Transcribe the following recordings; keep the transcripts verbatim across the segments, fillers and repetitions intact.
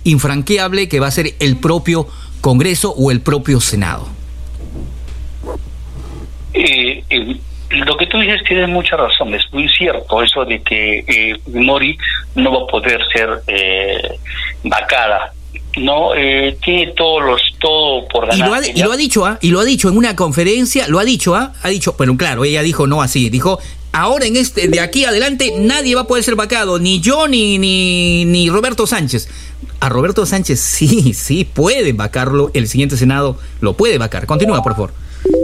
infranqueable que va a ser el propio Congreso o el propio Senado. Eh, eh, lo que tú dices tiene mucha razón, es muy cierto eso de que eh, Fujimori no va a poder ser eh, vacada. No, eh, tiene todos los todo por ganar. Y lo ha, y lo ha dicho, ¿ah? Y lo ha dicho en una conferencia, lo ha dicho, ¿ah? Ha dicho, pero claro, ella dijo no así, dijo, ahora en este, de aquí adelante nadie va a poder ser vacado, ni yo ni ni ni Roberto Sánchez. A Roberto Sánchez sí, sí puede vacarlo, el siguiente Senado lo puede vacar. Continúa, por favor.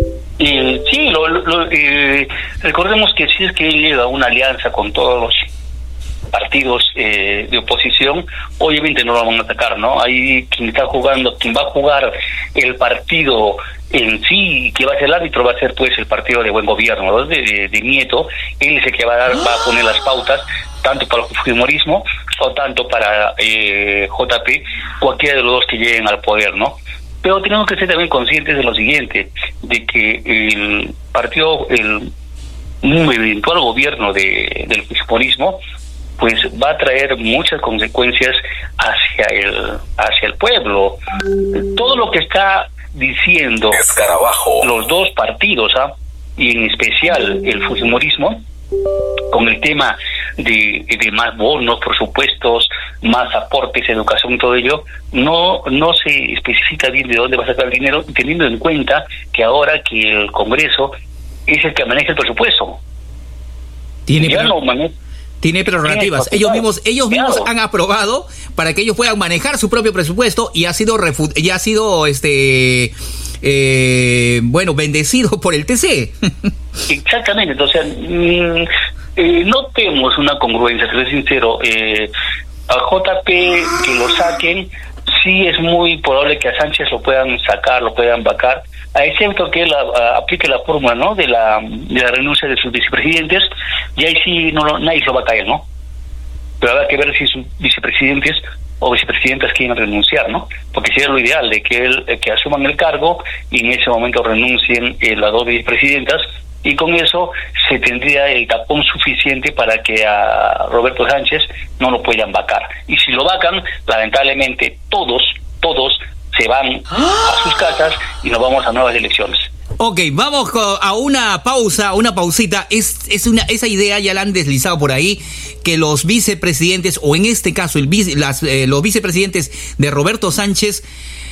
Eh, sí, lo, lo, eh, recordemos que si es que él llega a una alianza con todos los partidos eh, de oposición, obviamente no lo van a atacar, ¿no? Ahí quien está jugando, quien va a jugar el partido en sí, que va a ser el árbitro, va a ser pues el partido de buen gobierno, ¿no? de, de, de Nieto. Él es el que va a dar, va a poner las pautas, tanto para el fujimorismo o tanto para eh, J P, cualquiera de los dos que lleguen al poder, ¿no? Pero tenemos que ser también conscientes de lo siguiente, de que el partido, el un eventual gobierno de, del fujimorismo, pues va a traer muchas consecuencias hacia el hacia el pueblo. Todo lo que está diciendo Escarabajo, los dos partidos, ¿ah? y en especial el fujimorismo, con el tema de, de más bonos, presupuestos, más aportes, educación, todo ello, no no se especifica bien de dónde va a sacar el dinero, teniendo en cuenta que ahora que el Congreso es el que maneja el presupuesto. Tiene ya pero... no maneja. Tiene prerrogativas. Ellos mismos, ellos mismos claro. han aprobado para que ellos puedan manejar su propio presupuesto y ha sido refu- ya ha sido este eh, bueno bendecido por el T C. Exactamente. Entonces, mmm, eh, no tenemos una congruencia, te soy sincero. Eh, a J P que lo saquen, sí es muy probable que a Sánchez lo puedan sacar, lo puedan vacar, a excepto que él a, a, aplique la fórmula, ¿no? de la de la renuncia de sus vicepresidentes, y ahí sí no, no nadie se lo va a caer, ¿no? Pero habrá que ver si sus vicepresidentes o vicepresidentas quieren renunciar, ¿no? Porque sería lo ideal de que él eh, que asuman el cargo y en ese momento renuncien eh, las dos vicepresidentas, y con eso se tendría el tapón suficiente para que a Roberto Sánchez no lo puedan vacar. Y si lo vacan, lamentablemente todos, todos se van a sus casas y nos vamos a nuevas elecciones. Ok, vamos a una pausa, una pausita. Es, es una, esa idea ya la han deslizado por ahí, que los vicepresidentes, o en este caso el vice, las, eh, los vicepresidentes de Roberto Sánchez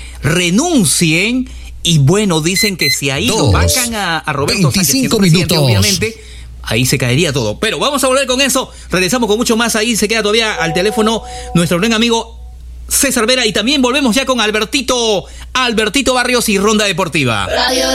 renuncien. Y bueno, dicen que si ahí Dos, lo vacan a, a Roberto Sánchez, presidente, obviamente, ahí se caería todo. Pero vamos a volver con eso. Regresamos con mucho más. Ahí se queda todavía al teléfono nuestro buen amigo César Vera. Y también volvemos ya con Albertito, Albertito Barrios y Ronda Deportiva. Radio